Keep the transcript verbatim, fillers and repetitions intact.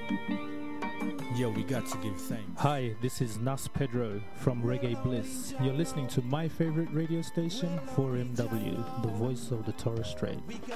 Yo, we got to give thanks. Hi, this is Nas Pedro from Reggae Bliss. You're listening to my favorite radio station, four M W, the voice of the Torres Strait. We got